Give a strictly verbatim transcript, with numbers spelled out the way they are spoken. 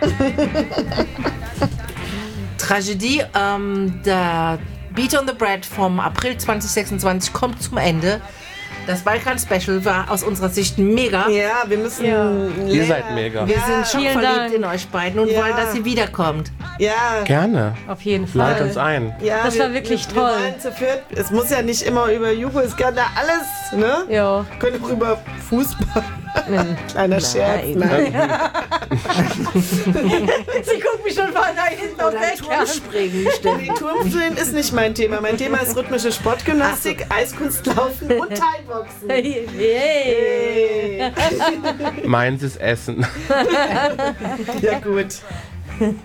Tragödie, ähm, der Beat on the Bread vom April zwanzig sechsundzwanzig kommt zum Ende. Das Balkan-Special war aus unserer Sicht mega. Ja, wir müssen... Ja. Ihr seid mega. Wir Ja, sind schon vielen verliebt Dank. in euch beiden und Ja. wollen, dass sie wiederkommt. Ja, Gerne. Auf jeden Fall. Lad uns ein. ja, Das war wirklich wir, toll. Wir wollen zu viert. Es muss ja nicht immer über Jugo, es kann ja alles, ne? Ja. Wir können auch über Fußball. Kleiner Scherz. Nein. Sie guckt mich schon mal da hinten auf weg. Turmspringen, Nee, Turmspringen ist nicht mein Thema. Mein Thema ist rhythmische Sportgymnastik, Eiskunstlaufen und Thai-Boxen. Hey. Hey. Meins ist Essen. Ja gut.